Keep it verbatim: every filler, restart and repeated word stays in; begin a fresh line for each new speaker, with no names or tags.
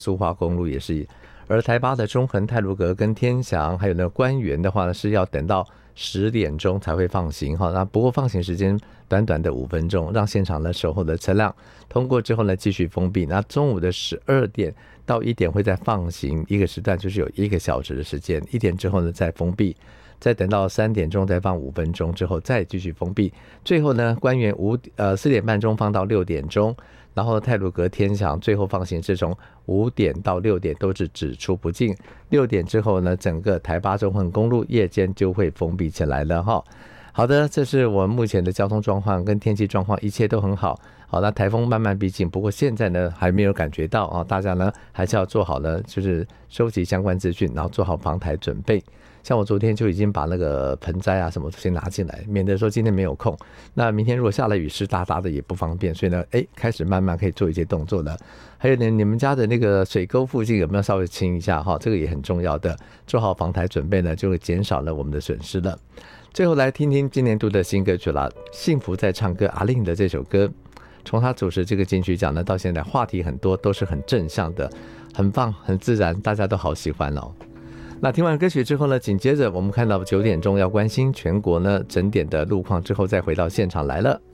苏花公路也是。而台八的中横、太鲁阁跟天祥还有那个官园的话呢，是要等到十点钟才会放行哈。那不过放行时间短短的五分钟，让现场的守候的车辆通过之后呢继续封闭。那中午的十二点到一点会再放行一个时段，就是有一个小时的时间，一点之后呢再封闭，再等到三点钟再放五分钟之后再继续封闭。最后呢，官员五呃四点半钟放到六点钟。然后太鲁阁、天祥最后放行是从五点到六点都是只出不进，六点之后呢，整个台八中横公路夜间就会封闭起来了哈。好的，这是我们目前的交通状况跟天气状况，一切都很好。好，那台风慢慢逼近，不过现在呢还没有感觉到啊，大家呢还是要做好了，就是收集相关资讯，然后做好防台准备。像我昨天就已经把那个盆栽啊什么先拿进来，免得说今天没有空，那明天如果下了雨湿哒哒的也不方便，所以呢哎，开始慢慢可以做一些动作了。还有呢，你们家的那个水沟附近有没有稍微清一下哈？这个也很重要的，做好防台准备呢，就会减少了我们的损失了。最后来听听今年度的新歌曲了，幸福在唱歌，阿令的这首歌，从他主持这个金曲奖呢到现在话题很多，都是很正向的，很棒很自然，大家都好喜欢哦。那听完歌曲之后呢，紧接着我们看到九点钟要关心全国呢整点的路况之后，再回到现场来了。